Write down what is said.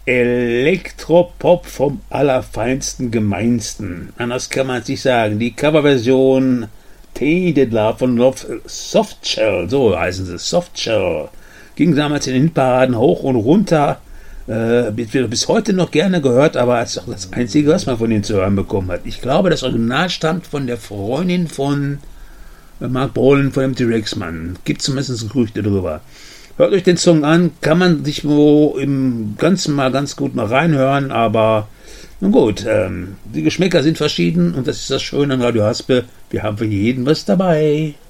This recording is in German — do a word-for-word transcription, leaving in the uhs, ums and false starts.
Elektropop vom allerfeinsten, gemeinsten. Anders kann man es nicht sagen. Die Coverversion Tainted Love von Softshell, so heißen sie, Softshell. Ging damals in den Hitparaden hoch und runter. Äh, wird bis heute noch gerne gehört, aber es ist auch das Einzige, was man von denen zu hören bekommen hat. Ich glaube, das Original stammt von der Freundin von Mark Bolan, von dem T-Rex-Mann. Gibt zumindest Gerüchte drüber. Hört euch den Song an, kann man sich wo im Ganzen mal ganz gut mal reinhören, aber nun gut, ähm, die Geschmäcker sind verschieden und das ist das Schöne an Radio Haspel. Wir haben für jeden was dabei.